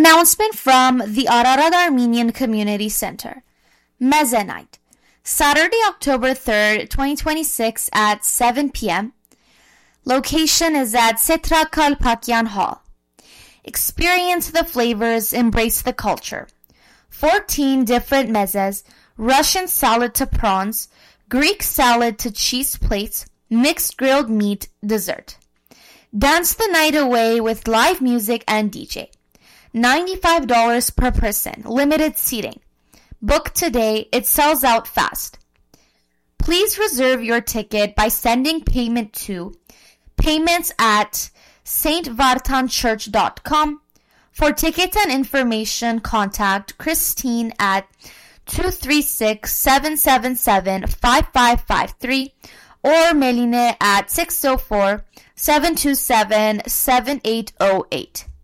Announcement from the Ararat Armenian Community Center. Meze Night. Saturday, October 3rd, 2026 at 7 p.m. Location is at Sitra Kalpakyan Hall. Experience the flavors, embrace the culture. 14 different mezes, Russian salad to prawns, Greek salad to cheese plates, mixed grilled meat, dessert. Dance the night away with live music and DJ. $95 per person, limited seating. Book today, it sells out fast. Please reserve your ticket by sending payment to payments@stvartanchurch.com. For tickets and information, contact Christine at 236-777-5553 or Meline at 604-727-7808.